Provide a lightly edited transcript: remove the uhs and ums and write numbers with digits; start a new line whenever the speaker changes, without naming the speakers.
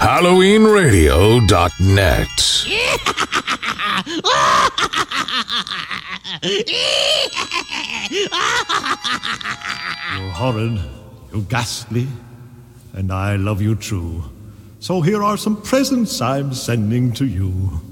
HalloweenRadio.net.
You're horrid, you're ghastly, and I love you true. So here are some presents I'm sending to you.